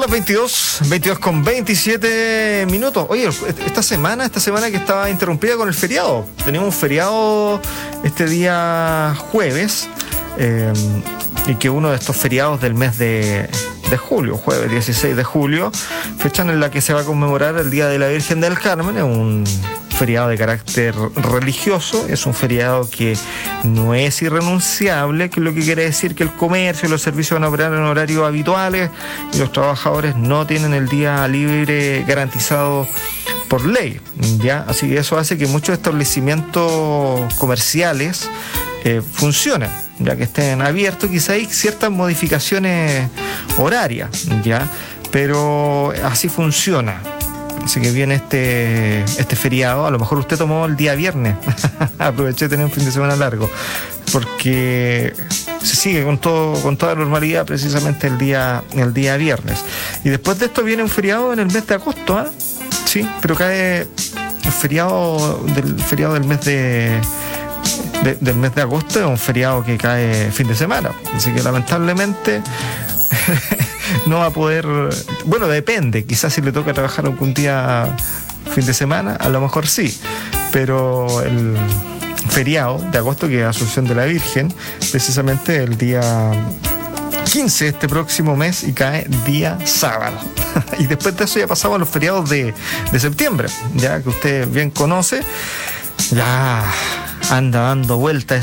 las 22 con 27 minutos. Oye, esta semana que estaba interrumpida con el feriado. Tenemos un feriado este día jueves, y que uno de estos feriados del mes de julio, jueves 16 de julio, fecha en la que se va a conmemorar el Día de la Virgen del Carmen. Es un feriado de carácter religioso, es un feriado que no es irrenunciable, que es lo que quiere decir que el comercio y los servicios van a operar en horarios habituales y los trabajadores no tienen el día libre garantizado por ley, ¿ya? Así que eso hace que muchos establecimientos comerciales funcionen, ya que estén abiertos. Quizá hay ciertas modificaciones horarias, ¿ya? Pero así funciona. Así que viene este feriado. A lo mejor usted tomó el día viernes. Aproveché de tener un fin de semana largo, porque se sigue con toda normalidad precisamente el día viernes. Y después de esto viene un feriado en el mes de agosto, ¿eh? Sí, pero cae el feriado del mes del mes de agosto. Es un feriado que cae fin de semana, así que lamentablemente no va a poder. Bueno, depende, quizás si le toca trabajar algún día fin de semana, a lo mejor sí, pero el feriado de agosto, que es Asunción de la Virgen, precisamente el día 15 de este próximo mes, y cae día sábado. Y después de eso ya pasamos a los feriados de septiembre, ya que usted bien conoce. Ya anda dando vueltas